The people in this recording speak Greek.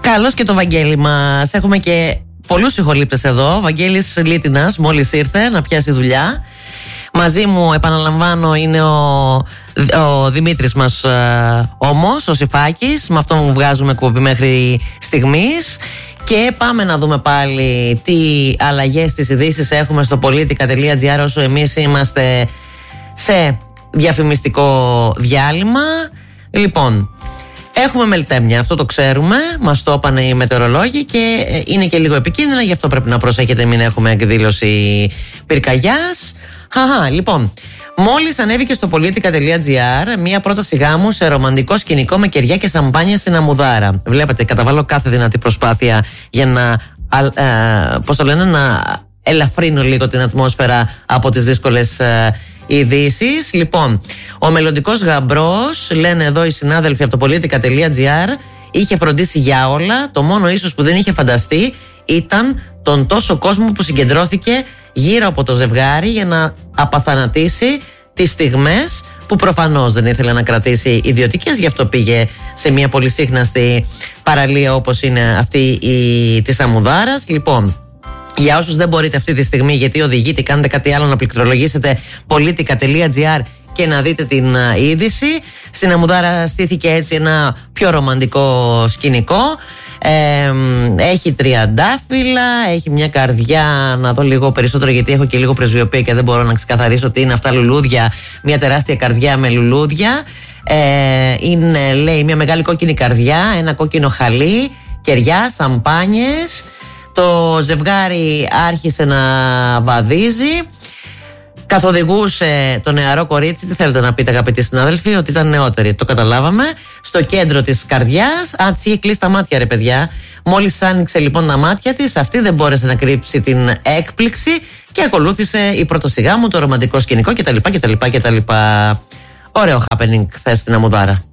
Καλώς και το Βαγγέλη μας. Έχουμε και πολλούς συγχολήπτες εδώ. Ο Βαγγέλης Λίτινας μόλις ήρθε να πιάσει δουλειά. Μαζί μου, επαναλαμβάνω, είναι ο Δημήτρης μας όμως, ο Σιφάκης. Με αυτό μου βγάζουμε εκπομπή μέχρι στιγμής. Και πάμε να δούμε πάλι τι αλλαγές στις ειδήσεις έχουμε στο politica.gr όσο εμείς είμαστε σε διαφημιστικό διάλειμμα. Λοιπόν, έχουμε μελτέμια, αυτό το ξέρουμε, μας το είπαν οι μετεωρολόγοι και είναι και λίγο επικίνδυνα, γι' αυτό πρέπει να προσέχετε μην έχουμε εκδήλωση πυρκαγιάς. Λοιπόν, μόλις ανέβηκε στο politica.gr μια πρόταση γάμου σε ρομαντικό σκηνικό με κεριά και σαμπάνια στην Αμμουδάρα. Βλέπετε, καταβάλω κάθε δυνατή προσπάθεια για να, να ελαφρύνω λίγο την ατμόσφαιρα από τις δύσκολες ειδήσεις. Λοιπόν, ο μελλοντικός γαμπρός, λένε εδώ οι συνάδελφοι από το politica.gr, είχε φροντίσει για όλα. Το μόνο ίσως που δεν είχε φανταστεί ήταν τον τόσο κόσμο που συγκεντρώθηκε γύρω από το ζευγάρι για να απαθανατήσει τις στιγμές που προφανώς δεν ήθελε να κρατήσει ιδιωτικές, γι' αυτό πήγε σε μια πολυσύχναστη παραλία όπως είναι αυτή της Αμμουδάρας. Λοιπόν, για όσους δεν μπορείτε αυτή τη στιγμή γιατί οδηγείτε, κάνετε κάτι άλλο, να πληκτρολογήσετε politica.gr και να δείτε την είδηση. Στην Αμμουδάρα στήθηκε έτσι ένα πιο ρομαντικό σκηνικό. Έχει τριαντάφυλλα, έχει μια καρδιά, να δω λίγο περισσότερο γιατί έχω και λίγο πρεσβειοποίηση και δεν μπορώ να ξεκαθαρίσω τι είναι αυτά λουλούδια. Μια τεράστια καρδιά με λουλούδια. Είναι, λέει, μια μεγάλη κόκκινη καρδιά, ένα κόκκινο χαλί, κεριά, σαμπάνιες. Το ζευγάρι άρχισε να βαδίζει. Καθοδηγούσε το νεαρό κορίτσι. Τι θέλετε να πείτε, αγαπητοί συνάδελφοι, ότι ήταν νεότερη? Το καταλάβαμε. Στο κέντρο της καρδιάς. Της είχε κλείσει τα μάτια, ρε παιδιά. Μόλις άνοιξε λοιπόν τα μάτια της, αυτή δεν μπόρεσε να κρύψει την έκπληξη και ακολούθησε η πρόταση γάμου, το ρομαντικό σκηνικό κτλ. Ωραίο happening χθες στην Αμμουδάρα.